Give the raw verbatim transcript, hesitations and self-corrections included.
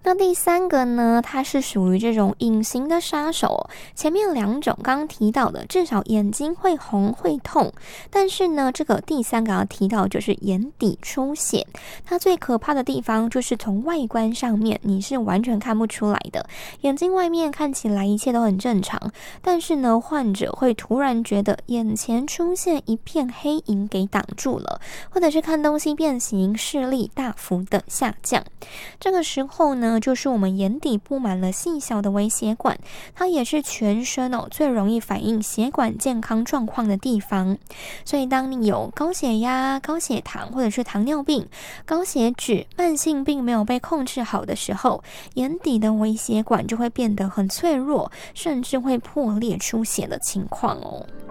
那第三个呢，它是属于这种隐形的杀手哦。前面两种刚刚提到的，至少眼睛会红会痛，但是呢，这个第三个要提到就是眼底出血。它最可怕的地方就是从外观上面你是完全看不出来的，眼睛外面看起来一切都很正常，但是呢，患者会突然觉得眼前出现一片黑影给挡住了，或者是看东西变形，视力大幅的下降。这个时候呢，就是我们眼底布满了细小的微血管，它也是全身哦最容易反映血管健康状况的地方。所以当你有高血压、高血糖或者是糖尿病、高血脂、慢性病没有被控制好的时候，眼底的微血管就会变得很脆弱，甚至会破裂出血的情况哦。